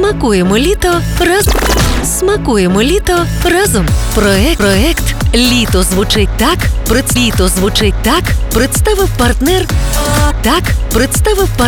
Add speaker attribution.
Speaker 1: Смакуємо літо разом. Смакуємо літо разом. Проект «Літо звучить так». Літо звучить так. Представив партнер. Так. Представив партнер.